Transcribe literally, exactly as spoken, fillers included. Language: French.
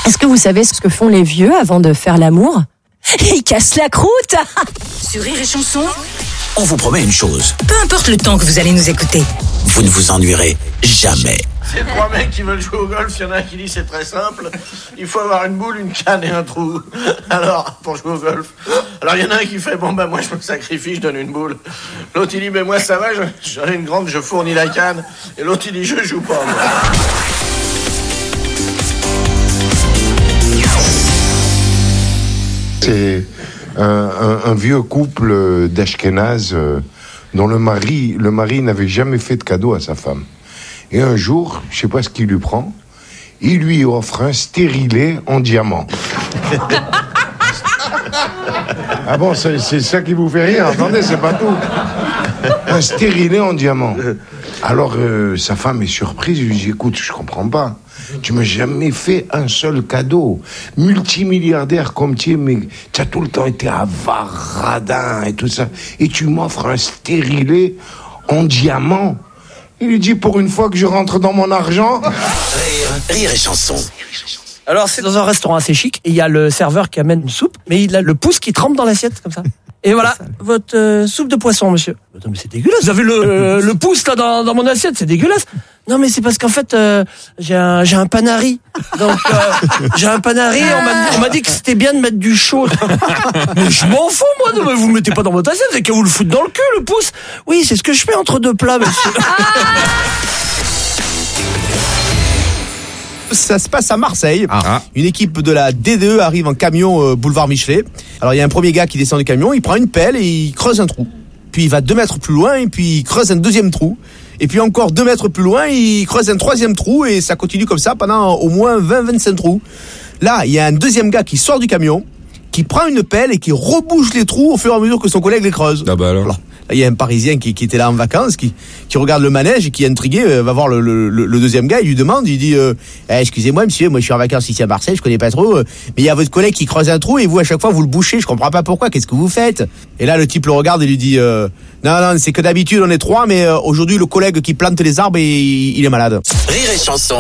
Est-ce que vous savez ce que font les vieux avant de faire l'amour? Ils cassent la croûte. Sur Rire et Chanson, On vous promet une chose, peu importe le temps que vous allez nous écouter. vous ne vous ennuierez jamais. C'est trois mecs qui veulent jouer au golf, il y en a un qui dit c'est très simple, il faut avoir une boule, une canne et un trou. Alors, pour jouer au golf. Alors il y en a un qui fait, bon ben moi je me sacrifie, je donne une boule. L'autre il dit, ben moi ça va, j'en ai une grande, je fournis la canne. Et l'autre il dit, je joue pas moi. C'est un, un, un vieux couple d'Ashkénazes euh, dont le mari, le mari n'avait jamais fait de cadeau à sa femme. Et un jour, je sais pas ce qu'il lui prend, il lui offre un stérilet en diamant. Ah bon, c'est, c'est ça qui vous fait rire? Attendez, c'est pas tout. Un stérilet en diamant. Alors euh, sa femme est surprise, je lui dis, écoute, je comprends pas. Tu m'as jamais fait un seul cadeau. Multimilliardaire comme tu es, mais tu as tout le temps été avare, radin et tout ça. Et tu m'offres un stérilet en diamant. Il lui dit, pour une fois que je rentre dans mon argent. Rire, rire et chanson. Alors c'est dans un restaurant assez chic et il y a le serveur qui amène une soupe, mais il a le pouce qui trempe dans l'assiette comme ça. Et voilà, votre euh, soupe de poisson, monsieur. Attends, mais c'est dégueulasse. Vous avez le, euh, le pouce là dans, dans mon assiette, c'est dégueulasse. Non, mais c'est parce qu'en fait, euh, j'ai un, j'ai un panari. Donc, euh, j'ai un panari. On m'a, on m'a dit que c'était bien de mettre du chaud. Mais je m'en fous, moi. Non, mais vous le mettez pas dans votre assiette, c'est qu'à vous le foutre dans le cul, le pouce. Oui, c'est ce que je fais entre deux plats, monsieur. Ça se passe à Marseille. Ah. Une équipe de la D D E arrive en camion euh, boulevard Michelet. Alors il y a un premier gars qui descend du camion, il prend une pelle et il creuse un trou. Puis il va deux mètres plus loin et puis il creuse un deuxième trou. Et puis encore deux mètres plus loin, il creuse un troisième trou et ça continue comme ça pendant au moins vingt à vingt-cinq trous. Là, il y a un deuxième gars qui sort du camion, qui prend une pelle et qui rebouche les trous au fur et à mesure que son collègue les creuse. Ah bah alors. Voilà. Il y a un Parisien qui, qui était là en vacances, qui, qui regarde le manège et qui est intrigué, euh, va voir le, le, le deuxième gars, il lui demande, il dit euh, eh, excusez-moi monsieur, moi je suis en vacances ici à Marseille, je connais pas trop, euh, mais il y a votre collègue qui creuse un trou et vous à chaque fois vous le bouchez, je comprends pas pourquoi, qu'est-ce que vous faites? Et là le type le regarde et lui dit euh, non non c'est que d'habitude on est trois, mais euh, aujourd'hui le collègue qui plante les arbres et il est malade. Rire et chanson.